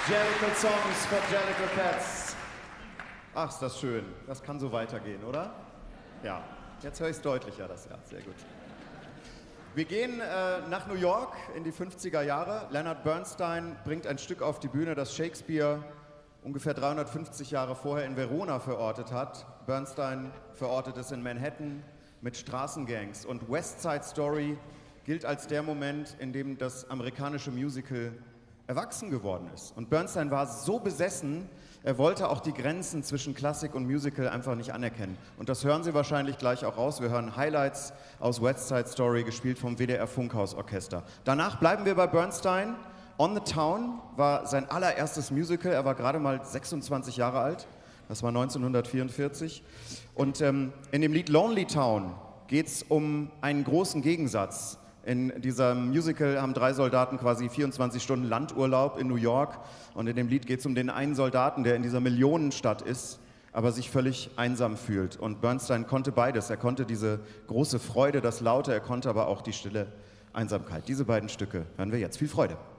Jellicle Songs for Jellicle Cats. Ach, ist das schön. Das kann so weitergehen, oder? Ja, jetzt höre ich es deutlicher, das Jahr. Sehr gut. Wir gehen nach New York in die 50er Jahre. Leonard Bernstein bringt ein Stück auf die Bühne, das Shakespeare ungefähr 350 Jahre vorher in Verona verortet hat. Bernstein verortet es in Manhattan mit Straßengangs. Und West Side Story gilt als der Moment, in dem das amerikanische Musical erwachsen geworden ist. Und Bernstein war so besessen, er wollte auch die Grenzen zwischen Klassik und Musical einfach nicht anerkennen. Und das hören Sie wahrscheinlich gleich auch raus. Wir hören Highlights aus West Side Story, gespielt vom WDR Funkhausorchester. Danach bleiben wir bei Bernstein. On the Town war sein allererstes Musical. Er war gerade mal 26 Jahre alt. Das war 1944. Und in dem Lied Lonely Town geht es um einen großen Gegensatz. In diesem Musical haben 3 Soldaten quasi 24 Stunden Landurlaub in New York. Und in dem Lied geht es um den einen Soldaten, der in dieser Millionenstadt ist, aber sich völlig einsam fühlt. Und Bernstein konnte beides. Er konnte diese große Freude, das Laute, er konnte aber auch die stille Einsamkeit. Diese beiden Stücke hören wir jetzt. Viel Freude.